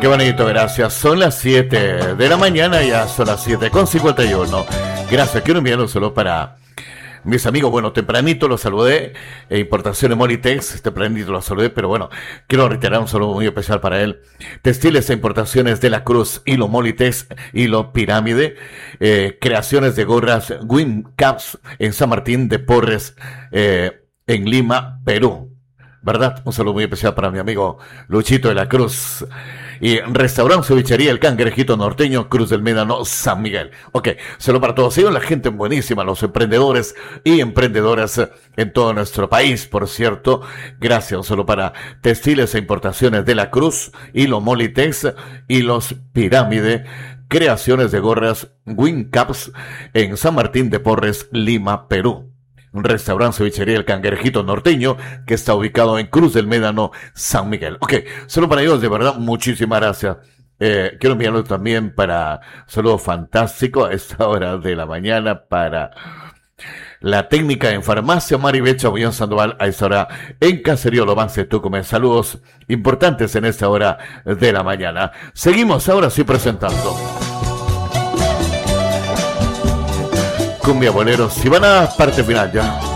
Qué bonito, gracias. Son las 7 de la mañana, ya son las 7:51. Gracias, quiero enviar un saludo para mis amigos. Bueno, tempranito los saludé, Importaciones Molitex, tempranito los saludé, pero bueno, quiero reiterar un saludo muy especial para él. Textiles e Importaciones de la Cruz, Hilo Molitex, Hilo Pirámide, creaciones de gorras Win Caps en San Martín de Porres, en Lima, Perú. ¿Verdad? Un saludo muy especial para mi amigo Luchito de la Cruz. Y Restaurante Cevichería El Cangrejito Norteño, Cruz del Médano, San Miguel. Ok, saludo para todos ellos, la gente buenísima, los emprendedores y emprendedoras en todo nuestro país, por cierto. Gracias, un saludo para Textiles e Importaciones de la Cruz, Hilo Molitex, Hilos Pirámide, creaciones de gorras Win Caps en San Martín de Porres, Lima, Perú. Un restaurante cevichería El Cangrejito Norteño, que está ubicado en Cruz del Médano, San Miguel. Ok, solo para ellos, de verdad, muchísimas gracias. Quiero enviarlo también para saludo fantástico a esta hora de la mañana para la técnica en farmacia Maribel Chabullón Sandoval, a esta hora en Caserío Lobance, Tucumán. Saludos importantes en esta hora de la mañana. Seguimos ahora sí presentando Cumbia Boleros, y van a parte final ya.